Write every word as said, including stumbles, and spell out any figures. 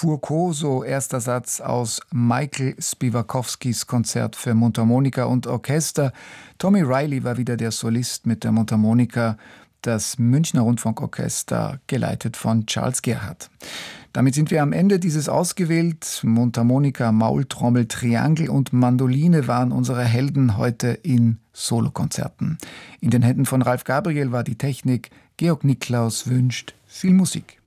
Furcoso, erster Satz aus Michael Spiwakowskis Konzert für Mundharmonika und Orchester. Tommy Riley war wieder der Solist mit der Mundharmonika, das Münchner Rundfunkorchester, geleitet von Charles Gerhardt. Damit sind wir am Ende dieses ausgewählt. Mundharmonika, Maultrommel, Triangel und Mandoline waren unsere Helden heute in Solokonzerten. In den Händen von Ralf Gabriel war die Technik. Georg Niklaus wünscht viel Musik.